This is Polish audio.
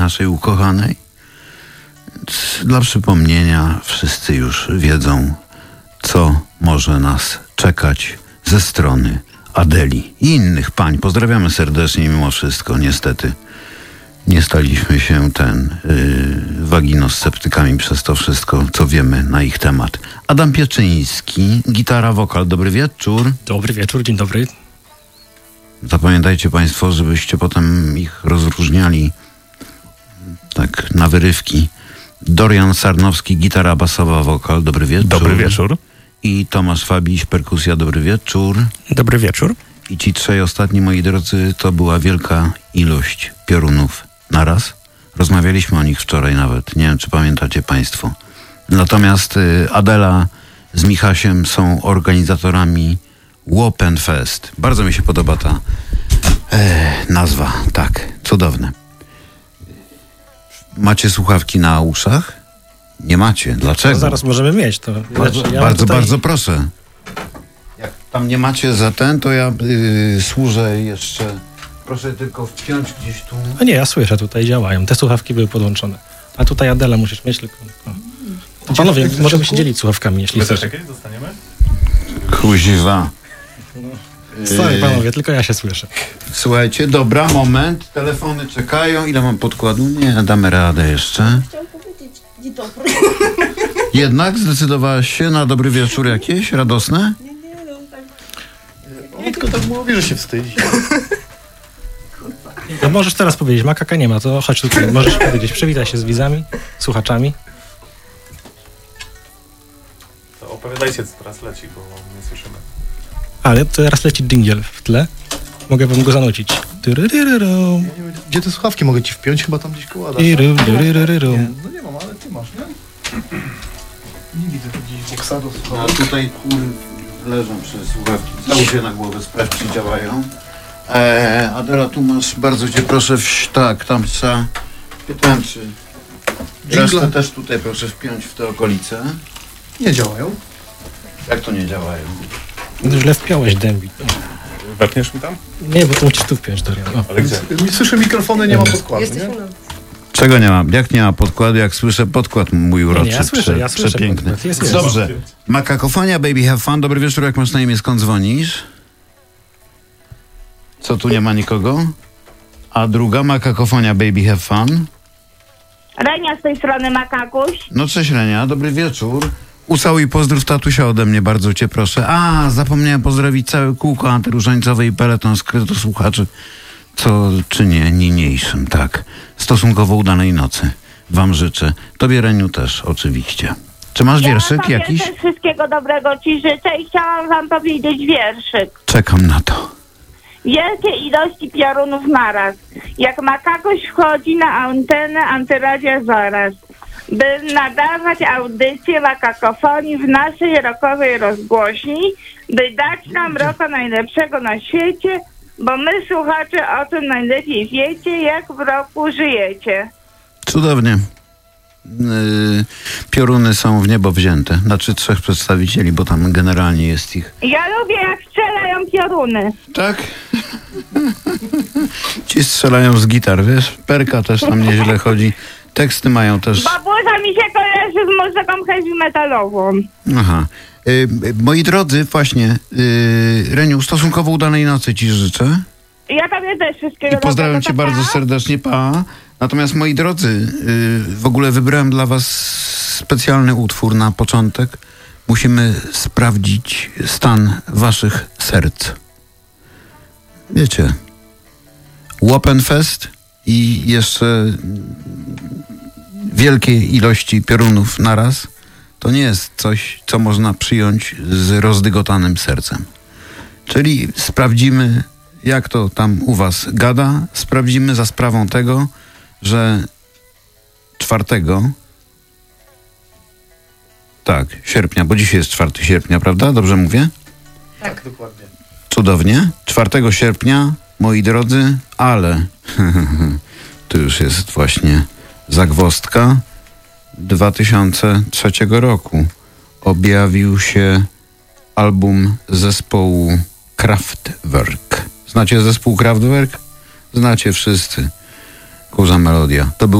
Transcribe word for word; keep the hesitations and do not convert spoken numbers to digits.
naszej ukochanej. Dla przypomnienia wszyscy już wiedzą, co może nas czekać ze strony Adeli i innych pań. Pozdrawiamy serdecznie mimo wszystko. Niestety nie staliśmy się ten yy, waginosceptykami przez to wszystko, co wiemy na ich temat. Adam Pieczyński, gitara, wokal. Dobry wieczór. Dobry wieczór, dzień dobry. Zapamiętajcie państwo, żebyście potem ich rozróżniali tak na wyrywki. Dorian Sarnowski, gitara basowa, wokal. Dobry wieczór. Dobry wieczór. I Tomasz Fabiś, perkusja. Dobry wieczór. Dobry wieczór. I ci trzej ostatni, moi drodzy, to była wielka ilość piorunów naraz. Rozmawialiśmy o nich wczoraj nawet. Nie wiem, czy pamiętacie państwo. Natomiast y, Adela z Michasiem są organizatorami Łopen Fest. Bardzo mi się podoba ta e, nazwa. Tak, cudowne. Macie słuchawki na uszach? Nie macie. Dlaczego? To zaraz możemy mieć. To bardzo, ja bardzo, tutaj... bardzo proszę. Jak tam nie macie za ten, to ja yy, służę jeszcze. Proszę tylko wpiąć gdzieś tu. A nie, ja słyszę, tutaj działają. Te słuchawki były podłączone. A tutaj Adela musisz mieć tylko... O. To panowie, możemy się dzielić słuchawkami, jeśli chcesz. Jakieś dostaniemy? Kuźwa. Sorry, panowie, tylko ja się słyszę. Słuchajcie, dobra, moment. Telefony czekają. Ile mam podkładu? Nie, damy radę jeszcze. Chciałam powiedzieć, dzień dobry. Jednak zdecydowałaś się na dobry wieczór jakieś? Radosne? Nie, nie, no tak. On tylko tak mówi, że się wstydzi. No możesz teraz powiedzieć, makaka nie ma, to chodź tutaj, możesz powiedzieć, przywitaj się z widzami, słuchaczami. To opowiadajcie, co teraz leci, bo nie słyszymy. Ale teraz leci dżingiel w tle. Mogę wam go zanucić. Tyryryryru. Ja nie wiem, gdzie te słuchawki mogę ci wpiąć? Chyba tam gdzieś koło Adasa. Tyryryryru, tyryryryru. Nie, no nie mam, ale ty masz, nie? Nie widzę tu gdzieś boksa do A słuchawek. tutaj kur... leżą przez słuchawki. Załóż się na głowę, sprawdź, czy działają. Eee, Adela, tu masz, bardzo cię proszę, wś... tak, tam trzeba... Pytałem, czy... Resztę też tutaj proszę wpiąć w te okolice. Nie działają. Jak to nie działają? Źle wpiąłeś, dębi. Wepniesz mi tam? Nie, bo to musisz tu wpiąć, Dorian. O. Ale gdzie? Słyszę mikrofony, nie ma podkładu, Jesteś nie? u nas. Czego nie mam? Jak nie ma podkładu, jak słyszę podkład mój uroczy, Nie, nie, ja słyszę, prze, ja słyszę przepiękny. podkład. Jest, jest. Dobrze. Makakofonia, baby have fun. Dobry wieczór, jak masz na imię, skąd dzwonisz? Co, tu nie ma nikogo? A druga, Makakofonia, baby have fun. Renia z tej strony Makakuś. No cześć Renia, dobry wieczór. Ucałuj pozdrów tatusia ode mnie, bardzo cię proszę. A, zapomniałem pozdrowić całe kółko antyróżańcowe i peleton skryto słuchaczy, co czynię niniejszym, tak. Stosunkowo udanej nocy wam życzę. Tobie, Reniu, też oczywiście. Czy masz wierszyk ja jakiś? też wszystkiego dobrego ci życzę i chciałam wam powiedzieć wierszyk. Czekam na to. Wielkie ilości piorunów naraz. Jak Makakuś wchodzi na antenę antyradia zaraz, by nadawać audycję makakofonii w naszej rockowej rozgłośni, by dać nam rocka najlepszego na świecie, bo my słuchacze o tym najlepiej wiecie, jak w roku żyjecie. Cudownie. Yy, pioruny są w niebo wzięte. Znaczy trzech przedstawicieli, bo tam generalnie jest ich. Ja lubię, jak strzelają pioruny. Tak? Ci strzelają z gitar, wiesz? Perka też tam nieźle chodzi. Teksty mają też... Babuza mi się kojarzy z muzyką heavy metalową. Aha. Yy, yy, moi drodzy, właśnie, yy, Reniu, stosunkowo udanej nocy ci życzę. Ja tobie też wszystkiego I pozdrawiam dobrego, cię pa, pa. bardzo serdecznie, pa. Natomiast, moi drodzy, yy, w ogóle wybrałem dla was specjalny utwór na początek. Musimy sprawdzić stan waszych serc. Wiecie, Łopen Fest i jeszcze wielkie ilości piorunów naraz, to nie jest coś, co można przyjąć z rozdygotanym sercem. Czyli sprawdzimy, jak to tam u was gada. Sprawdzimy za sprawą tego, że czwartego, tak, sierpnia, bo dzisiaj jest czwartego sierpnia, prawda? Dobrze mówię? Tak, dokładnie. Cudownie. czwartego sierpnia, moi drodzy, ale to już jest właśnie zagwozdka. dwa tysiące trzeciego roku objawił się album zespołu Kraftwerk. Znacie zespół Kraftwerk? Znacie wszyscy. Kurza melodia. To był